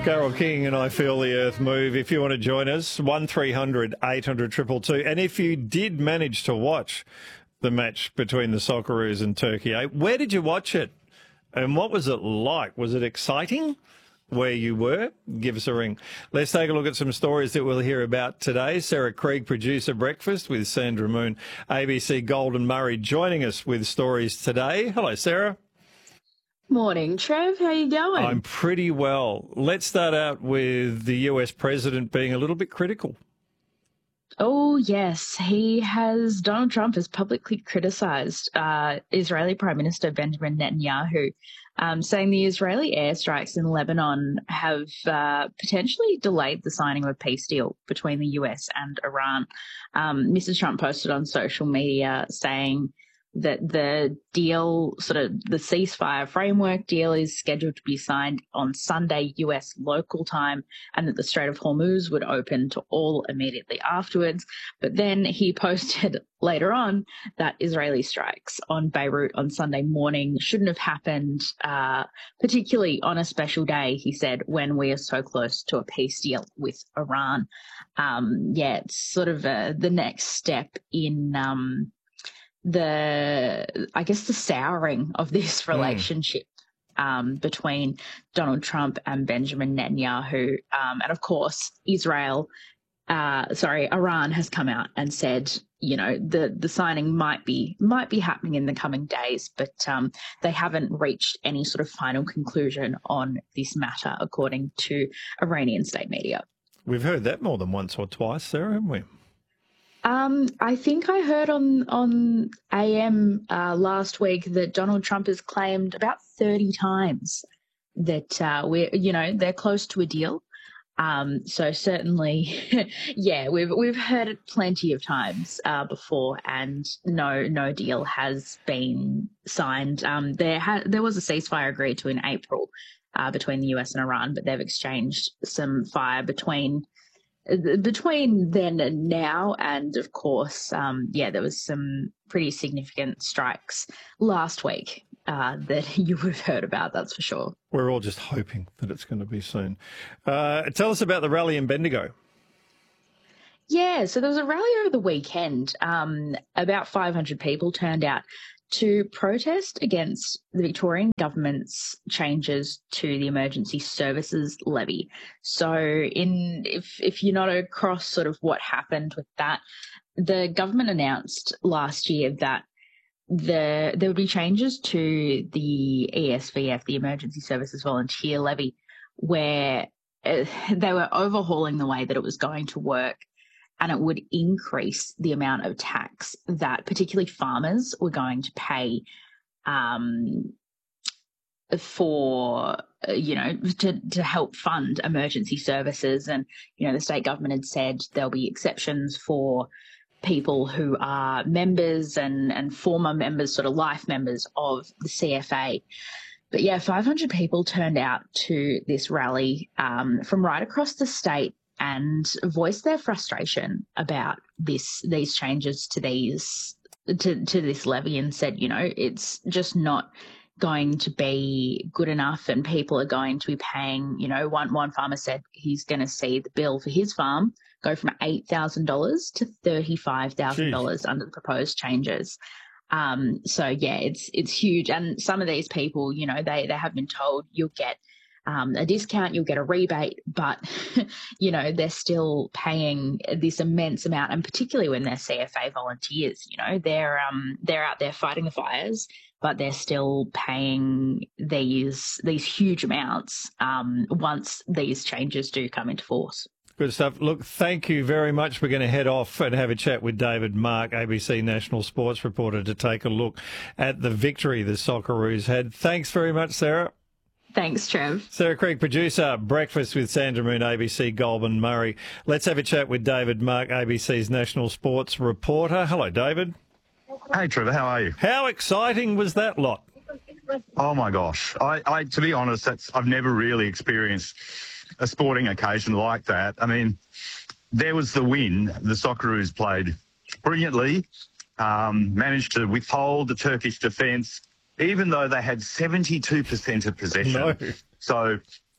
Carol King and I Feel the Earth Move. If you want to join us, 1300 800 222. And if you did manage to watch the match between the Socceroos and Turkey, where did you watch it? And what was it like? Was it exciting where you were? Give us a ring. Let's take a look at some stories that we'll hear about today. Sarah Krieg, producer Breakfast with Sandra Moon, ABC Golden Murray, joining us with stories today. Hello, Sarah. Morning, Trev. How you going? I'm pretty well. Let's start out with the US president being a little bit critical. Oh, yes. Donald Trump has publicly criticised Israeli Prime Minister Benjamin Netanyahu, saying the Israeli airstrikes in Lebanon have potentially delayed the signing of a peace deal between the US and Iran. Mrs. Trump posted on social media saying that the deal, the ceasefire framework deal, is scheduled to be signed on Sunday US local time, and that the Strait of Hormuz would open to all immediately afterwards. But then he posted later on that Israeli strikes on Beirut on Sunday morning shouldn't have happened, particularly on a special day, he said, when we are so close to a peace deal with Iran. It's sort of the next step in the souring of this relationship between Donald Trump and Benjamin Netanyahu. And of course, Iran has come out and said, the signing might be happening in the coming days, but they haven't reached any sort of final conclusion on this matter, according to Iranian state media. We've heard that more than once or twice, Sarah, haven't we? I think I heard on AM last week that Donald Trump has claimed about 30 times that they're close to a deal. So certainly, we've heard it plenty of times before, and no deal has been signed. There was a ceasefire agreed to in April between the US and Iran, but they've exchanged some fire between then and now. And of course, there was some pretty significant strikes last week that you would have heard about, that's for sure. We're all just hoping that it's going to be soon. Tell us about the rally in Bendigo. Yeah, so there was a rally over the weekend. About 500 people turned out to protest against the Victorian government's changes to the emergency services levy. So if you're not across sort of what happened with that, the government announced last year that there would be changes to the ESVF, the Emergency Services Volunteer Levy, where they were overhauling the way that it was going to work, and it would increase the amount of tax that particularly farmers were going to pay to help fund emergency services. And, the state government had said there'll be exceptions for people who are members and former members, sort of life members of the CFA. But 500 people turned out to this rally from right across the state and voiced their frustration about these changes to this levy, and said, it's just not going to be good enough, and people are going to be paying, one farmer said he's going to see the bill for his farm go from $8,000 to $35,000 under the proposed changes. It's huge. And some of these people, they have been told you'll get a discount, you'll get a rebate, but, they're still paying this immense amount. And particularly when they're CFA volunteers, they're out there fighting the fires, but they're still paying these huge amounts once these changes do come into force. Good stuff. Look, thank you very much. We're going to head off and have a chat with David Mark, ABC national sports reporter, to take a look at the victory the Socceroos had. Thanks very much, Sarah. Thanks, Trev. Sarah Krieg, producer, Breakfast with Sandra Moon, ABC Goulburn Murray. Let's have a chat with David Mark, ABC's national sports reporter. Hello, David. Hey, Trevor, how are you? How exciting was that lot? Oh, my gosh. I to be honest, I've never really experienced a sporting occasion like that. I mean, there was the win. The Socceroos played brilliantly, managed to withhold the Turkish defence, even though they had 72% of possession. No. So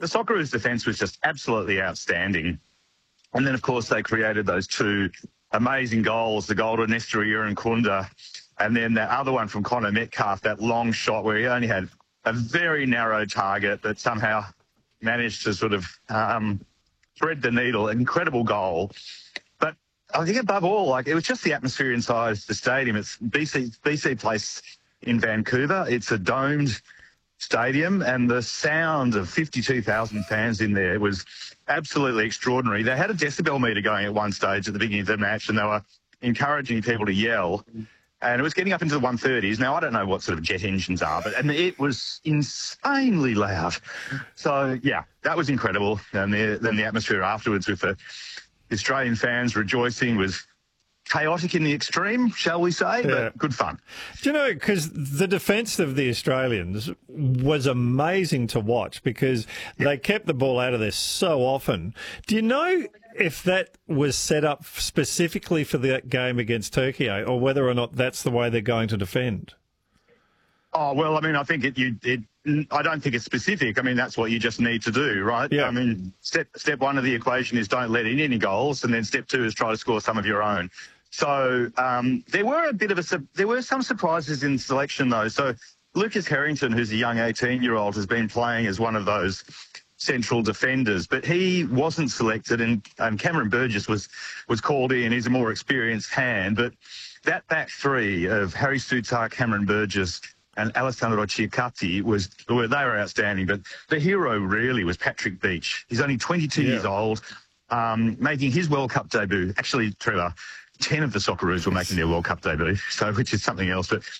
the Socceroos' defence was just absolutely outstanding. And then, of course, they created those two amazing goals, the goal to Nestor Irankunda, and then that other one from Connor Metcalf, that long shot where he only had a very narrow target that somehow managed to sort of thread the needle. An incredible goal. But I think above all, like, it was just the atmosphere inside the stadium. It's BC Place in Vancouver. It's a domed stadium, and the sound of 52,000 fans in there was absolutely extraordinary. They had a decibel meter going at one stage at the beginning of the match, and they were encouraging people to yell. And it was getting up into the 130s. Now, I don't know what sort of jet engines are, but it was insanely loud. So, yeah, that was incredible. And then the atmosphere afterwards with the Australian fans rejoicing was chaotic in the extreme, shall we say, but good fun. Do you know, because the defence of the Australians was amazing to watch because they kept the ball out of there so often. Do you know if that was set up specifically for that game against Turkey, or whether or not that's the way they're going to defend? Oh, well, I mean, I think I don't think it's specific. I mean, that's what you just need to do, right? Yeah. I mean, step one of the equation is don't let in any goals, and then step two is try to score some of your own. So there were some surprises in selection, though. So Lucas Harrington, who's a young 18-year-old, has been playing as one of those central defenders, but he wasn't selected, and Cameron Burgess was called in. He's a more experienced hand, but that back three of Harry Sutar, Cameron Burgess, and Alessandro Ciacatti they were outstanding. But the hero really was Patrick Beach. He's only 22 years old, making his World Cup debut. Actually, Trevor, 10 of the Socceroos were making their World Cup debut, which is something else. But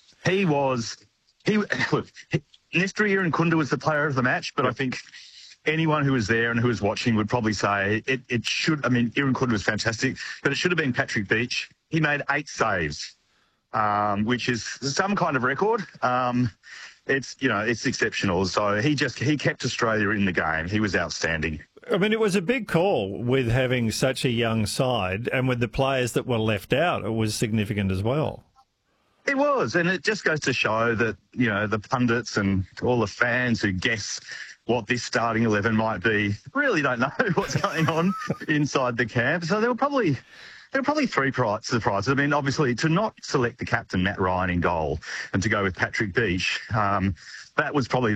look, Nestor Irankunda was the player of the match, but I think anyone who was there and who was watching would probably say it should. I mean, Irankunda was fantastic, but it should have been Patrick Beach. He made 8 saves. Which is some kind of record. It's exceptional. So he kept Australia in the game. He was outstanding. I mean, it was a big call with having such a young side, and with the players that were left out, it was significant as well. It was, and it just goes to show that, the pundits and all the fans who guess what this starting 11 might be really don't know what's going on inside the camp. So there were probably 3 surprises. I mean, obviously, to not select the captain, Matt Ryan, in goal and to go with Patrick Beach, that was probably